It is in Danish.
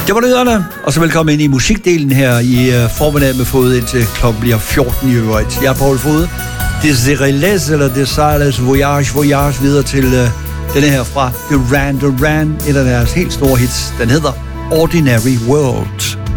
Det var nyhederne, og så velkommen ind i musikdelen her i formiddag med Fod, indtil klokken bliver 14 i øvrigt. Jeg er Poul Fod. Desireless eller Desireless Voyage videre til denne her fra Duran Duran, et af deres helt store hits. Den hedder Ordinary World.